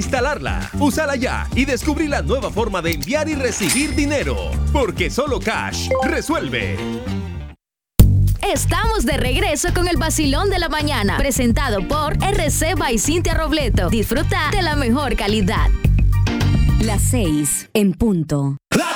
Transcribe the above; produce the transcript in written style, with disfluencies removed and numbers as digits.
instalarla, úsala ya y descubrí la nueva forma de enviar y recibir dinero. Porque solo Cash resuelve. Estamos de regreso con el vacilón de la mañana, presentado por RC by Cintia Robleto. Disfruta de la mejor calidad. Las 6 en punto. La